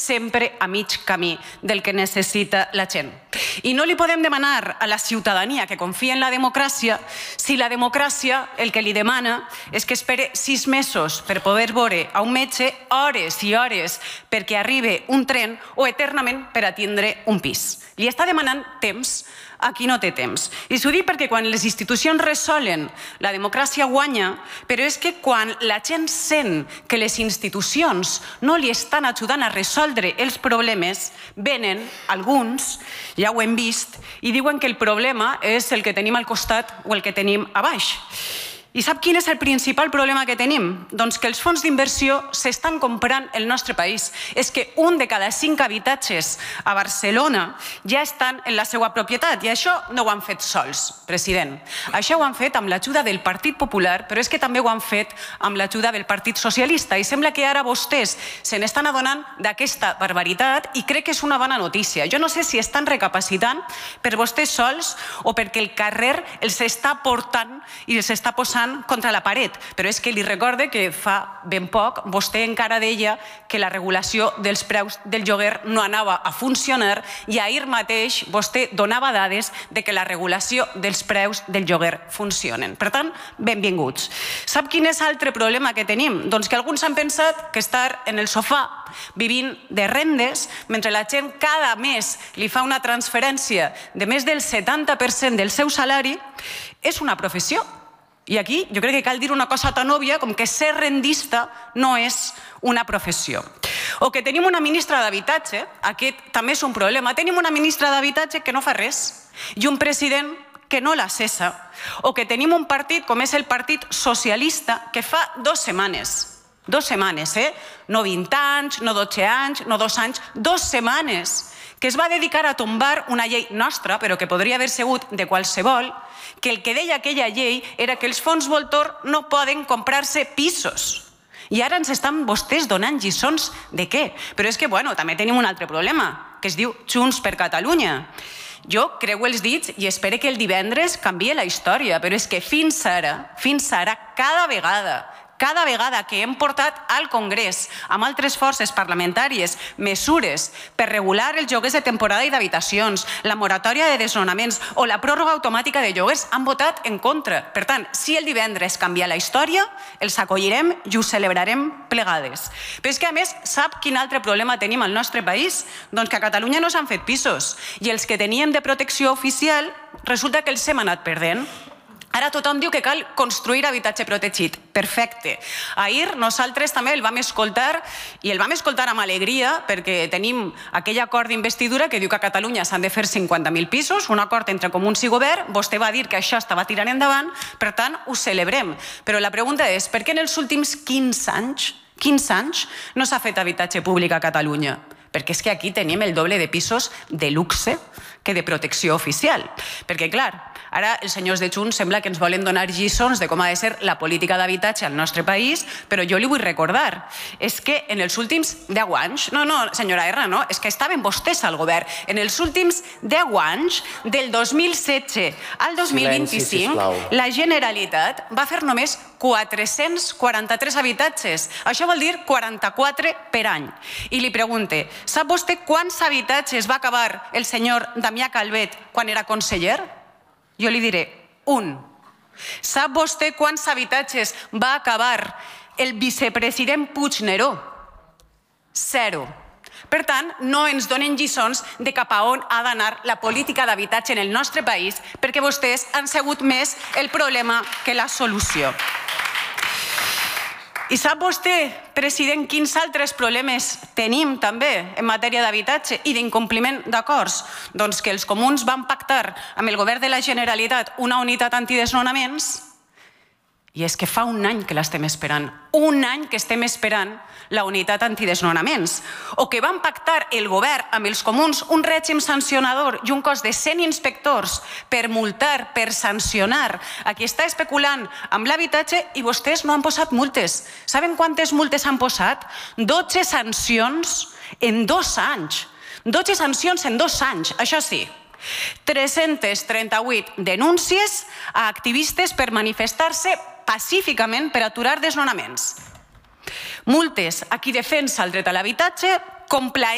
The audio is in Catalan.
sempre a mig camí del que necessita la gent. I no li podem demanar a la ciutadania que confia en la democràcia si la democràcia el que li demana és que espere 6 mesos per poder veure a un metge, hores i hores perquè arribi un tren o eternament per a tindre un pis. Li està demanant temps a qui no té temps. I s'ho dic perquè quan les institucions resolen, la democràcia guanya, però és que quan la gent sent que les institucions no li estan ajudant a resoldre els problemes, venen alguns, ja ho hem vist, i diuen que el problema és el que tenim al costat o el que tenim a baix. I sap quin és el principal problema que tenim? Doncs que els fons d'inversió s'estan comprant el nostre país. És que un de cada 5 habitatges a Barcelona ja estan en la seva propietat i això no ho han fet sols, president. Això ho han fet amb l'ajuda del Partit Popular, però és que també ho han fet amb l'ajuda del Partit Socialista i sembla que ara vostès se n'estan adonant d'aquesta barbaritat i crec que és una bona notícia. Jo no sé si estan recapacitant per vostès sols o perquè el carrer els està portant i els està posant contra la paret, però és que li recorde que fa ben poc vostè encara deia que la regulació dels preus del lloguer no anava a funcionar i ahir mateix vostè donava dades de que la regulació dels preus del lloguer funcionen. Per tant, benvinguts. Sap quin és l'altre problema que tenim? Doncs que alguns han pensat que estar en el sofà vivint de rendes, mentre la gent cada mes li fa una transferència de més del 70% del seu salari, és una professió. I aquí jo crec que cal dir una cosa tan òbvia com que ser rendista no és una professió. O que tenim una ministra d'Habitatge, aquest també és un problema, tenim una ministra d'Habitatge que no fa res i un president que no la cessa. O que tenim un partit com és el Partit Socialista que fa 2 setmanes, no 20 anys, no 12 anys, no 2 anys, 2 setmanes, que es va dedicar a tombar una llei nostra, però que podria haver sigut de qualsevol, que el que deia aquella llei era que els fons Voltor no poden comprar-se pisos. I ara ens estan vostès donant lliçons de què? Però és que, bueno, també tenim un altre problema, que es diu Junts per Catalunya. Jo creu els dits i espero que el divendres canvie la història, però és que fins ara, cada vegada que hem portat al Congrés amb altres forces parlamentàries mesures per regular els lloguers de temporada i d'habitacions, la moratòria de desnonaments o la pròrroga automàtica de lloguers, han votat en contra. Per tant, si el divendres canvia la història, els acollirem i ho celebrarem plegades. Però és que, a més, sap quin altre problema tenim al nostre país? Doncs que a Catalunya no s'han fet pisos i els que teníem de protecció oficial resulta que els hem anat perdent. Ara tothom diu que cal construir habitatge protegit. Perfecte. Ahir nosaltres també el vam escoltar i el vam escoltar amb alegria perquè tenim aquell acord d'investidura que diu que a Catalunya s'han de fer 50.000 pisos, un acord entre Comuns i Govern. Vostè va dir que això estava tirant endavant, per tant, ho celebrem. Però la pregunta és, per què en els últims 15 anys no s'ha fet habitatge públic a Catalunya? Perquè és que aquí tenim el doble de pisos de luxe que de protecció oficial. Perquè, clar, ara els senyors de Junts sembla que ens volen donar lliçons de com ha de ser la política d'habitatge al nostre país, però jo li vull recordar, és que en els últims 10 anys, no, senyora Erra, no, és que estaven vostès al govern, en els últims 10 anys, del 2016 al 2025, la Generalitat va fer només 443 habitatges. Això vol dir 44 per any. I li pregunte, sap vostè quants habitatges va acabar el senyor Damià Calvet quan era conseller? Jo li diré, 1. Sap vostè quants habitatges va acabar el vicepresident Puigneró? 0. Per tant, no ens donen lliçons de cap a on ha d'anar la política d'habitatge en el nostre país, perquè vostès han sigut més el problema que la solució. I sap vostè, president, quins altres problemes tenim també en matèria d'habitatge i d'incompliment d'acords? Doncs que els comuns van pactar amb el govern de la Generalitat una unitat antidesnonaments i és que fa un any que l'estem esperant, un any que estem esperant la unitat antidesnonaments, o que van pactar el govern amb els comuns un règim sancionador i un cos de 100 inspectors per multar, per sancionar a qui està especulant amb l'habitatge i vostès no han posat multes. Saben quantes multes han posat? 12 sancions en 2 anys. 12 sancions en 2 anys, això sí. 338 denúncies a activistes per manifestar-se pacíficament per aturar desnonaments. Multes a qui defensa el dret a l'habitatge, complaent